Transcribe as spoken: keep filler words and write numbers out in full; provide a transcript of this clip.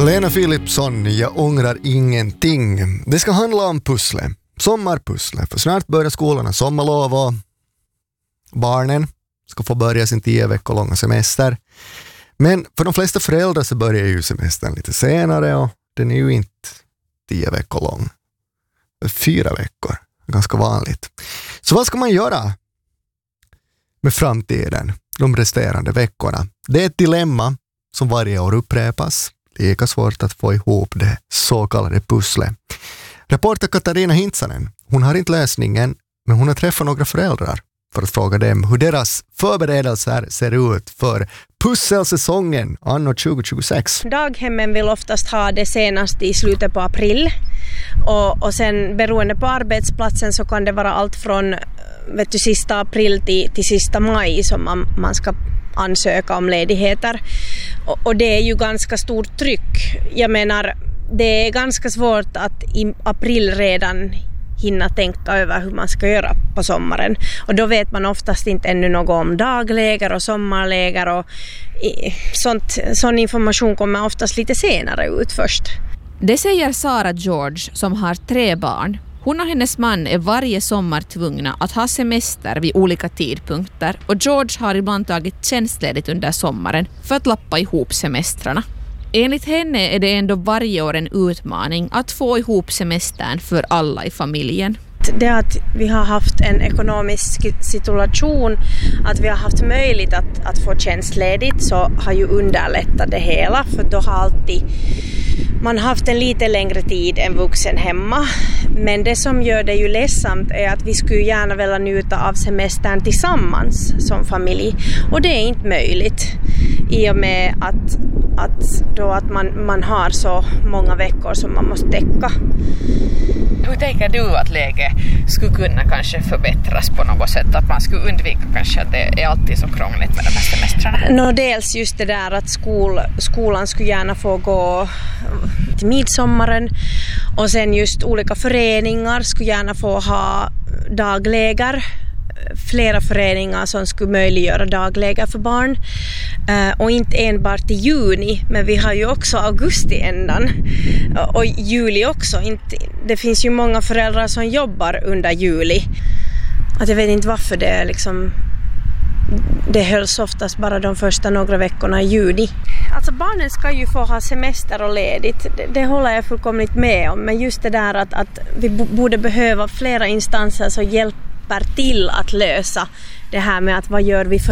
Lena Philipsson, jag ångrar ingenting. Det ska handla om pussle. Sommarpussle. För snart börjar skolorna sommarlov och barnen ska få börja sin tio veckor långa semester. Men för de flesta föräldrar så börjar ju semestern lite senare och den är ju inte tio veckor lång. Fyra veckor. Ganska vanligt. Så vad ska man göra med framtiden, de resterande veckorna? Det är ett dilemma som varje år upprepas. Lika svårt att få ihop det så kallade pusslet. Reporter Katarina Hintsanen, hon har inte lösningen, men hon har träffat några föräldrar för att fråga dem hur deras förberedelser ser ut för pusselsäsongen anno tjugo tjugosex. Daghemmen vill oftast ha det senast i slutet på april. Och, och sen beroende på arbetsplatsen så kan det vara allt från vet du, sista april till, till sista maj som man, man ska ansöka om ledigheter. Och, och det är ju ganska stort tryck. Jag menar, det är ganska svårt att i april redan hinna tänka över hur man ska göra på sommaren. Och då vet man oftast inte ännu något om dagläger och sommarläger och sånt, sån information kommer oftast lite senare ut först. Det säger Sara George som har tre barn. Hon och hennes man är varje sommar tvungna att ha semester vid olika tidpunkter och George har ibland tagit tjänstledigt under sommaren för att lappa ihop semestrarna. Enligt henne är det ändå varje år en utmaning att få ihop semestern för alla i familjen. Det att vi har haft en ekonomisk situation, att vi har haft möjlighet att, att få tjänstledigt så har ju underlättat det hela. För då har alltid man haft en lite längre tid än vuxen hemma. Men det som gör det ju ledsamt är att vi skulle gärna vilja njuta av semestern tillsammans som familj. Och det är inte möjligt i och med att, att, då att man, man har så många veckor som man måste täcka. Hur tänker du att läget skulle kunna kanske förbättras på något sätt? Att man skulle undvika kanske att det är alltid så krångligt med de här semestrarna? Nå, dels just det där att skol, skolan skulle gärna få gå till midsommaren. Och sen just olika föreningar skulle gärna få ha dagläger. Flera föreningar som skulle möjliggöra dagläger för barn. Uh, och inte enbart i juni, men vi har ju också augusti ändan. Uh, och juli också. Inte, det finns ju många föräldrar som jobbar under juli. Att jag vet inte varför det är liksom... Det hölls oftast bara de första några veckorna i juni. Alltså barnen ska ju få ha semester och ledigt. Det, det håller jag fullkomligt med om. Men just det där att, att vi b- borde behöva flera instanser som hjälper till att lösa det här med att vad gör vi för